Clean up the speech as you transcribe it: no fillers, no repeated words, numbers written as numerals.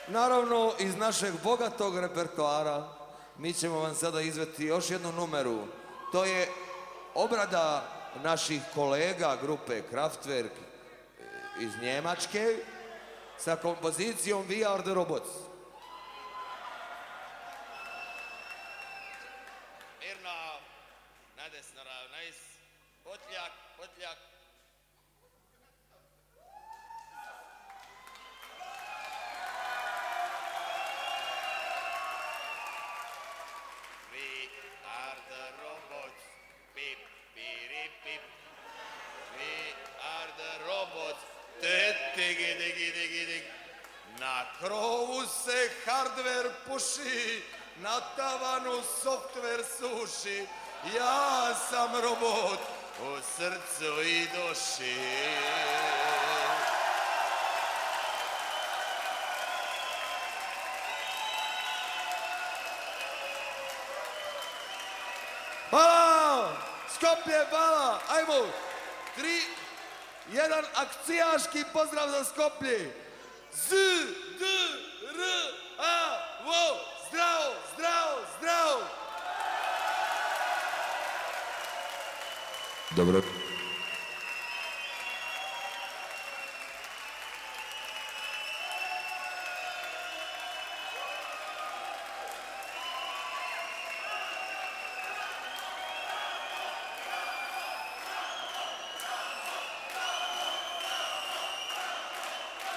Naravno, iz našeg bogatog repertoara mi ćemo vam sada izveti još jednu numeru. To je obrada naših kolega grupe Kraftwerk iz Njemačke sa kompozicijom We Are The Robots. Mirno, nadesno ravnajs, potljak, potljak. We are the robots, pip, piri, pip. We are the robots, digi, digi, digi, digi. Na krovu se hardware puši, na tavanu software suši. Ja sam robot u srcu i duši. Hvala! Skoplje, hvala! Ajmo! 3, 1, akcijaški pozdrav za Skoplje! Z, D, R, A, vo! Zdravo, zdravo, zdravo! Dobro.